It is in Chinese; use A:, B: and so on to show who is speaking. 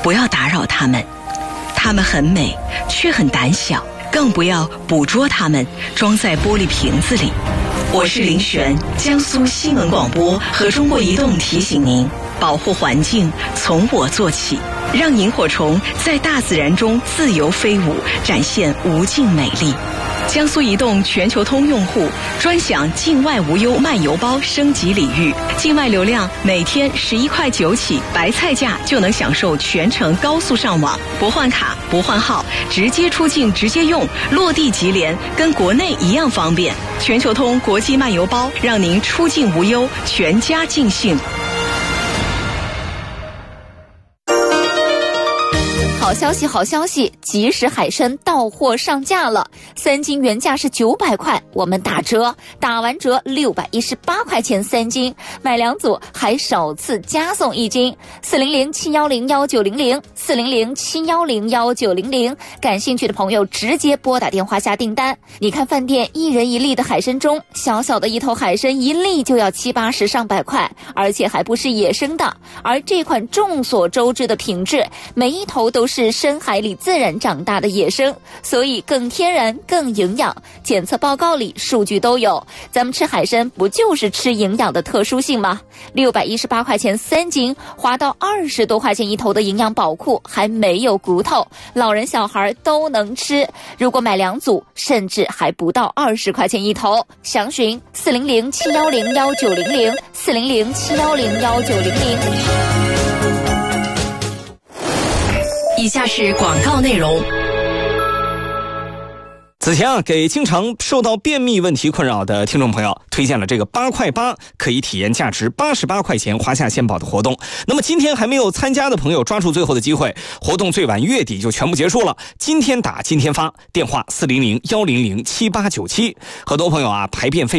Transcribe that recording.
A: 不要打扰它们。它们很美，却很胆小，更不要捕捉它们，装在玻璃瓶子里。我是林璇，江苏新闻广播和中国移动提醒您，保护环境从我做起，让萤火虫在大自然中自由飞舞，展现无尽美丽。江苏移动全球通用户专享境外无忧漫游包升级礼遇，境外流量每天11块9起，白菜价就能享受全程高速上网，不换卡不换号，直接出境直接用，落地即联，跟国内一样方便。全球通国际漫游包，让您出境无忧，全家尽兴。
B: 好消息，好消息！即食海参到货上架了，3斤原价是900块，我们打折，打完折618块钱3斤，买2组还首次加送1斤。400-710-1900，400-710-1900，感兴趣的朋友直接拨打电话下订单。你看饭店1人1粒的海参中，小小的一头海参1粒就要70-80上百块，而且还不是野生的，而这款众所周知的品质，每一头都是深海里自然长大的野生，所以更天然更营养，检测报告里数据都有。咱们吃海参不就是吃营养的特殊性吗？618块钱3斤，花到20多块钱一头的营养宝库，还没有骨头，老人小孩都能吃。如果买2组，甚至还不到20块钱一头。详询400-710-1900， 400-710-1900。
A: 以下是广告内容。
C: 此前给经常受到便秘问题困扰的听众朋友推荐了这个8块8可以体验价值88块钱华夏鲜宝的活动。那么今天还没有参加的朋友抓住最后的机会，活动最晚月底就全部结束了，今天打今天发，电话400-100-7897。很多朋友排便费